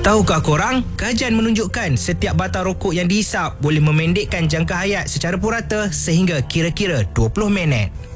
Tahukah korang, kajian menunjukkan setiap batang rokok yang dihisap boleh memendekkan jangka hayat secara purata sehingga kira-kira 20 minit.